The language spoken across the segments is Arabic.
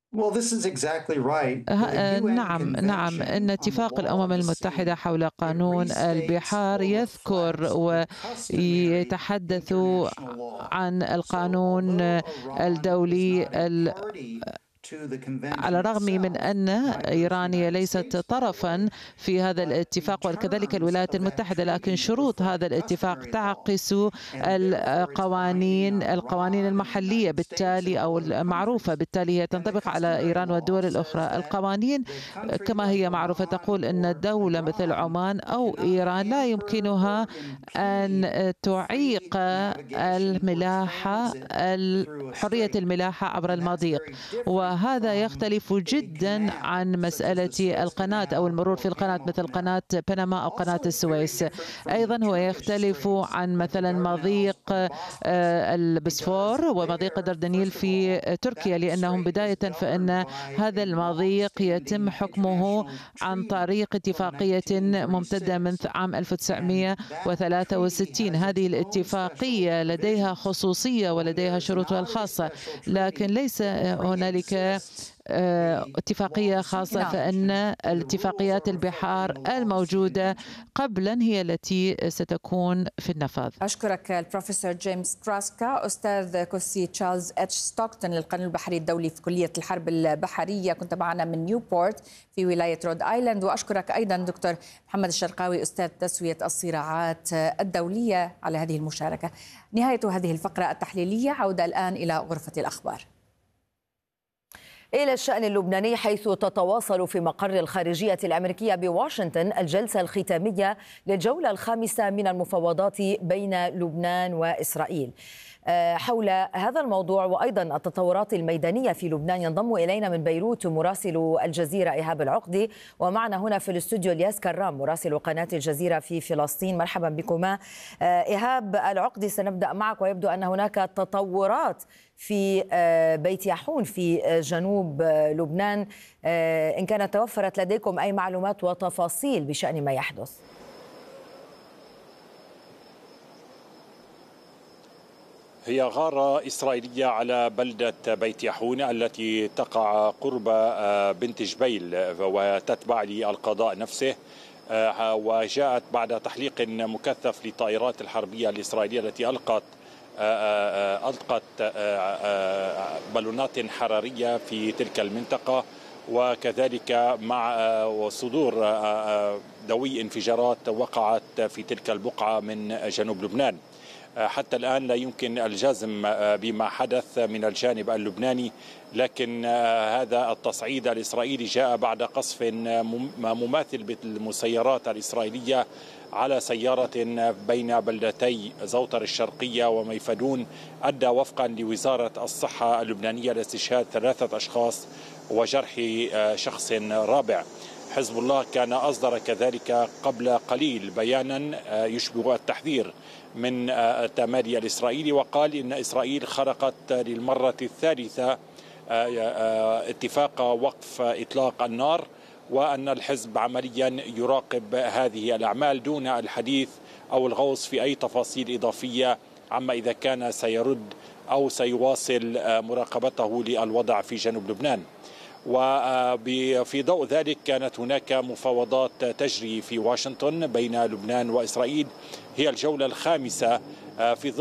نعم نعم، إن اتفاق الأمم المتحدة حول قانون البحار يذكر ويتحدث عن القانون الدولي على الرغم من أن إيران هي ليست طرفا في هذا الاتفاق وكذلك الولايات المتحدة، لكن شروط هذا الاتفاق تعكس القوانين المحلية بالتالي أو المعروفة، بالتالي هي تنطبق على إيران والدول الأخرى. القوانين كما هي معروفة تقول أن دولة مثل عمان أو إيران لا يمكنها أن تعيق حرية الملاحة عبر المضيق، وهذا يختلف جدا عن مسألة القناة أو المرور في القناة مثل قناة بنما أو قناة السويس. أيضا هو يختلف عن مثلا مضيق البسفور ومضيق الدردنيل في تركيا، لأنهم بداية فإن هذا المضيق يتم حكمه عن طريق اتفاقية ممتدة من عام 1963. هذه الاتفاقية لديها خصوصية ولديها شروطها الخاصة، لكن ليس هنالك اتفاقية خاصة، نعم. فإن الاتفاقيات البحار الموجودة قبلا هي التي ستكون في النفاذ. أشكرك البروفيسور جيمس تراسكا، أستاذ كرسي تشارلز اتش ستوكتون للقانون البحري الدولي في كلية الحرب البحرية، كنت معنا من نيوبورت في ولاية رود آيلاند. وأشكرك أيضا دكتور محمد الشرقاوي، أستاذ تسوية الصراعات الدولية، على هذه المشاركة. نهاية هذه الفقرة التحليلية، عودة الآن إلى غرفة الأخبار. إلى الشأن اللبناني، حيث تتواصل في مقر الخارجية الأمريكية بواشنطن الجلسة الختامية للجولة الخامسة من المفاوضات بين لبنان وإسرائيل. حول هذا الموضوع وأيضا التطورات الميدانية في لبنان ينضم إلينا من بيروت مراسل الجزيرة إيهاب العقدي، ومعنا هنا في الاستوديو الياس كرام مراسل قناة الجزيرة في فلسطين. مرحبا بكما. إيهاب العقدي، سنبدأ معك، ويبدو أن هناك تطورات في بيت ياحون في جنوب لبنان، إن كانت توفرت لديكم أي معلومات وتفاصيل بشأن ما يحدث. هي غارة إسرائيلية على بلدة بيت ياحون التي تقع قرب بنت جبيل وتتبع للقضاء نفسه، وجاءت بعد تحليق مكثف للطائرات الحربية الإسرائيلية التي ألقت بالونات حرارية في تلك المنطقة، وكذلك مع صدور دوي انفجارات وقعت في تلك البقعة من جنوب لبنان. حتى الآن لا يمكن الجزم بما حدث من الجانب اللبناني، لكن هذا التصعيد الإسرائيلي جاء بعد قصف مماثل بالمسيرات الإسرائيلية على سيارة بين بلدتي زوطر الشرقية وميفدون، أدى وفقا لوزارة الصحة اللبنانية لاستشهاد 3 أشخاص وجرح شخص رابع. حزب الله كان أصدر كذلك قبل قليل بيانا يشبه التحذير من التمادي الإسرائيلي، وقال إن إسرائيل خرقت للمرة الثالثة اتفاق وقف إطلاق النار، وأن الحزب عمليا يراقب هذه الأعمال دون الحديث أو الغوص في أي تفاصيل إضافية عما إذا كان سيرد أو سيواصل مراقبته للوضع في جنوب لبنان. وفي ضوء ذلك كانت هناك مفاوضات تجري في واشنطن بين لبنان وإسرائيل، هي الجولة الخامسة في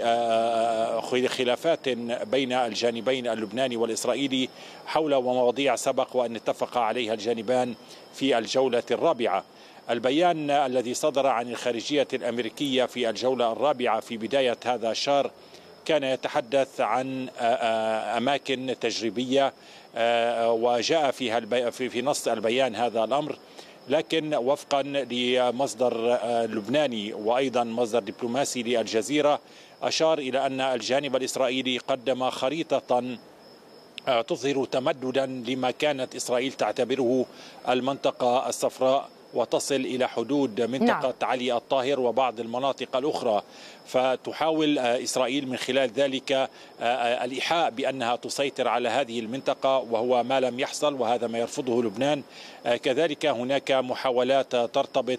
ظل خلافات بين الجانبين اللبناني والإسرائيلي حول مواضيع سبق وأن اتفق عليها الجانبان في الجولة الرابعة. البيان الذي صدر عن الخارجية الأمريكية في الجولة الرابعة في بداية هذا الشهر كان يتحدث عن أماكن تجريبية، وجاء في نص البيان هذا الأمر، لكن وفقا لمصدر لبناني وأيضا مصدر دبلوماسي للجزيرة أشار إلى أن الجانب الإسرائيلي قدم خريطة تظهر تمددا لما كانت إسرائيل تعتبره المنطقة الصفراء وتصل إلى حدود منطقة علي الطاهر وبعض المناطق الأخرى، فتحاول إسرائيل من خلال ذلك الإيحاء بأنها تسيطر على هذه المنطقة، وهو ما لم يحصل وهذا ما يرفضه لبنان. كذلك هناك محاولات ترتبط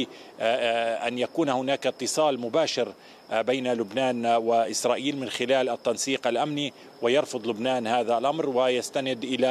بأن يكون هناك اتصال مباشر بين لبنان وإسرائيل من خلال التنسيق الأمني، ويرفض لبنان هذا الأمر ويستند إلى